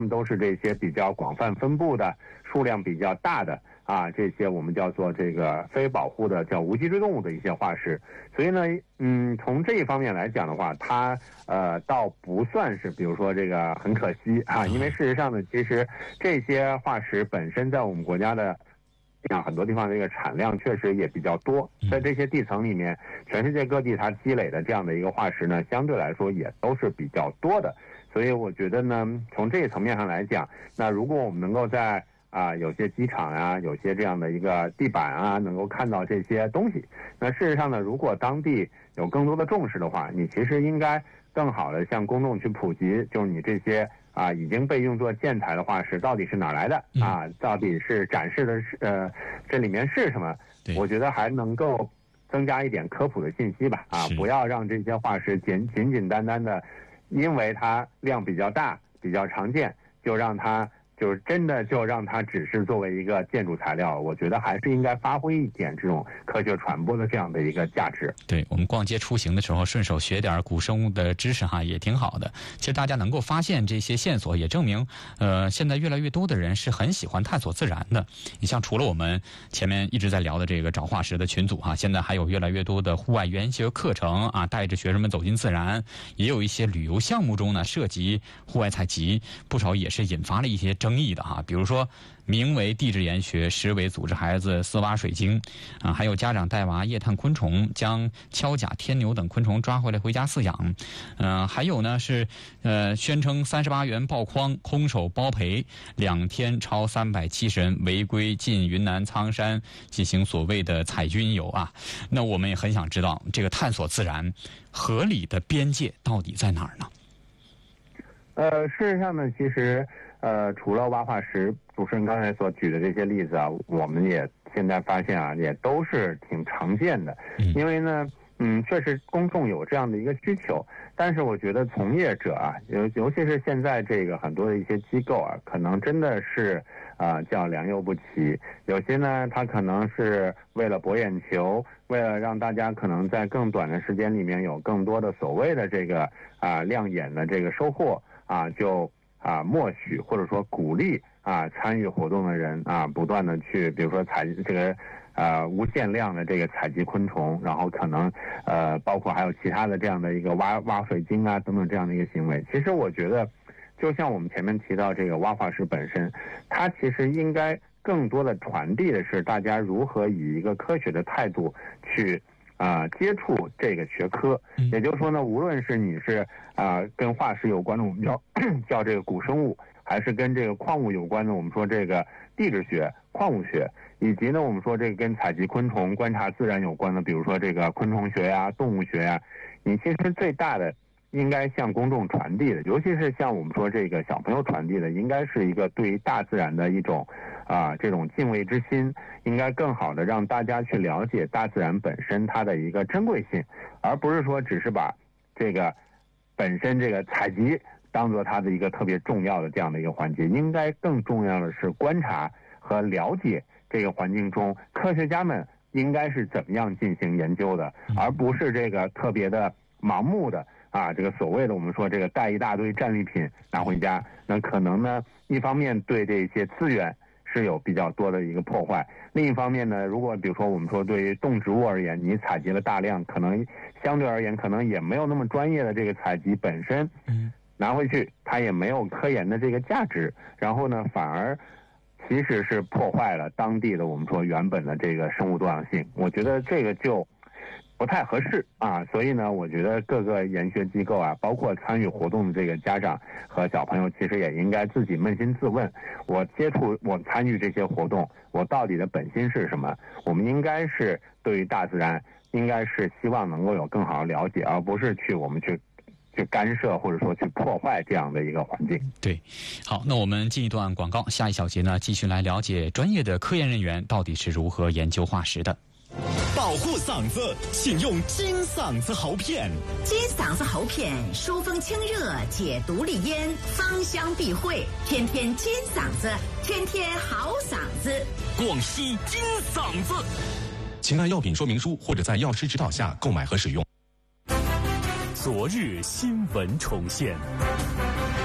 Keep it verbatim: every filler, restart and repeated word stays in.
都是这些比较广泛分布的、数量比较大的啊，这些我们叫做这个非保护的叫无脊椎动物的一些化石。所以呢，嗯，从这一方面来讲的话，它呃倒不算是，比如说这个很可惜啊，因为事实上呢，其实这些化石本身在我们国家的像很多地方这个产量确实也比较多，在这些地层里面，全世界各地它积累的这样的一个化石呢，相对来说也都是比较多的。所以我觉得呢，从这个层面上来讲，那如果我们能够在啊有些机场啊，有些这样的一个地板啊，能够看到这些东西，那事实上呢，如果当地有更多的重视的话，你其实应该更好的向公众去普及，就是你这些啊已经被用作建材的化石到底是哪来的啊，到底是展示的是呃这里面是什么？我觉得还能够增加一点科普的信息吧，啊，不要让这些化石简简简单单的。因为它量比较大、比较常见，就让它就是真的就让它只是作为一个建筑材料，我觉得还是应该发挥一点这种科学传播的这样的一个价值。 对，我们逛街出行的时候，顺手学点古生物的知识哈，也挺好的。其实大家能够发现这些线索，也证明，呃，现在越来越多的人是很喜欢探索自然的。你像除了我们前面一直在聊的这个找化石的群组哈，现在还有越来越多的户外研学课程啊，带着学生们走进自然，也有一些旅游项目中呢涉及户外采集，不少也是引发了一些争议的哈，比如说名为地质研学，实为组织孩子私挖水晶啊，还有家长带娃夜探昆虫，将锹甲、天牛等昆虫抓回来回家饲养。嗯、呃，还有呢是呃宣称三十八元爆筐，空手包赔，两天超三百七十人违规进云南苍山进行所谓的采菌游啊。那我们也很想知道，这个探索自然合理的边界到底在哪儿呢？ 呃，事实上呢，其实呃，除了挖化石，主持人刚才所举的这些例子啊，我们也现在发现啊，也都是挺常见的。因为呢，嗯，确实公众有这样的一个需求，但是我觉得从业者啊，尤尤其是现在这个很多的一些机构啊，可能真的是啊、呃、叫良莠不齐。有些呢，他可能是为了博眼球，为了让大家可能在更短的时间里面有更多的所谓的这个啊、呃、亮眼的这个收获啊，就啊默许或者说鼓励啊参与活动的人啊不断的去，比如说采这个呃无限量的这个采集昆虫，然后可能呃包括还有其他的这样的一个挖挖水晶啊等等这样的一个行为。其实我觉得，就像我们前面提到这个挖化石本身，它其实应该更多的传递的是大家如何以一个科学的态度去啊、呃，接触这个学科。也就是说呢，无论是你是啊、呃、跟化石有关的，我们叫叫这个古生物，还是跟这个矿物有关的，我们说这个地质学、矿物学，以及呢我们说这个跟采集昆虫、观察自然有关的，比如说这个昆虫学呀、动物学呀，你其实最大的应该向公众传递的，尤其是像我们说这个小朋友传递的，应该是一个对于大自然的一种啊这种敬畏之心，应该更好的让大家去了解大自然本身它的一个珍贵性，而不是说只是把这个本身这个采集当做它的一个特别重要的这样的一个环节。应该更重要的是观察和了解这个环境中科学家们应该是怎么样进行研究的，而不是这个特别的盲目的啊，这个所谓的我们说这个带一大堆战利品拿回家，那可能呢，一方面对这些资源是有比较多的一个破坏，另一方面呢，如果比如说我们说对于动植物而言，你采集了大量，可能相对而言可能也没有那么专业的这个采集本身，拿回去它也没有科研的这个价值，然后呢，反而其实是破坏了当地的我们说原本的这个生物多样性。我觉得这个就不太合适啊，所以呢，我觉得各个研学机构啊，包括参与活动的这个家长和小朋友，其实也应该自己扪心自问：我接触、我参与这些活动，我到底的本心是什么？我们应该是对于大自然，应该是希望能够有更好的了解，而不是去我们去去干涉或者说去破坏这样的一个环境。 对，好，那我们进一段广告，下一小节呢，继续来了解专业的科研人员到底是如何研究化石的。 保护嗓子，请用金嗓子喉片。 金嗓子喉片疏风清热，解毒利咽，芳香避秽，天天金嗓子，天天好嗓子。 广西金嗓子。 请按药品说明书或者在药师指导下购买和使用。 昨日新闻重现。